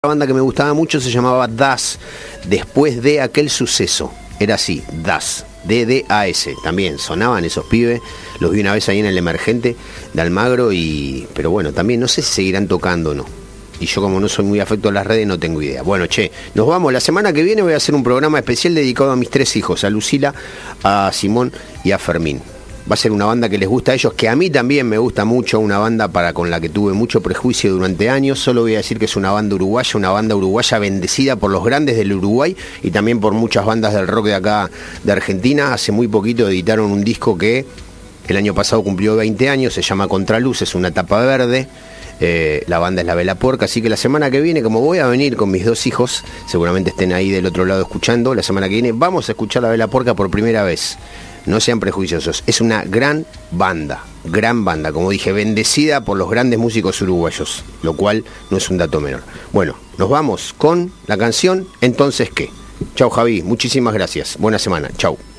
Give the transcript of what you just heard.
banda que me gustaba mucho se llamaba Das, después de aquel suceso. Era así, Das, D-D-A-S. También sonaban esos pibes. Los vi una vez ahí en el Emergente de Almagro pero bueno, también no sé si seguirán tocando o no. Y yo, como no soy muy afecto a las redes, no tengo idea. Bueno, nos vamos. La semana que viene voy a hacer un programa especial dedicado a mis 3 hijos, a Lucila, a Simón y a Fermín. Va a ser una banda que les gusta a ellos, que a mí también me gusta mucho, una banda con la que tuve mucho prejuicio durante años. Solo voy a decir que es una banda uruguaya bendecida por los grandes del Uruguay y también por muchas bandas del rock de acá de Argentina. Hace muy poquito editaron un disco que el año pasado cumplió 20 años, se llama Contraluz, es una tapa verde. La banda es La Vela Porca, así que la semana que viene, como voy a venir con mis 2 hijos, seguramente estén ahí del otro lado escuchando, la semana que viene vamos a escuchar La Vela Porca por primera vez. No sean prejuiciosos, es una gran banda, como dije, bendecida por los grandes músicos uruguayos, lo cual no es un dato menor. Bueno, nos vamos con la canción Entonces ¿qué? Chau Javi, muchísimas gracias, buena semana, chau.